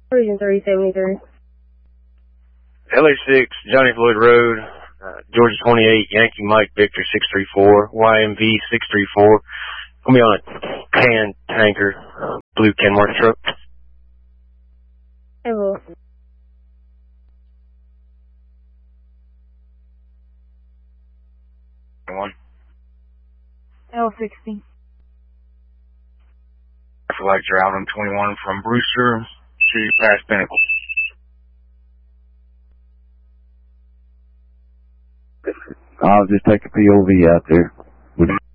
Region 373. LA6, Johnny Floyd Road, Georgia 28, Yankee Mike Victor 634, YMV 634. Gonna be on a tan tanker, blue Kenworth truck. Hey, Will. One. L60. Traffic lights are out on 21 from Brewster to past Pinnacle. I'll just take a POV out there.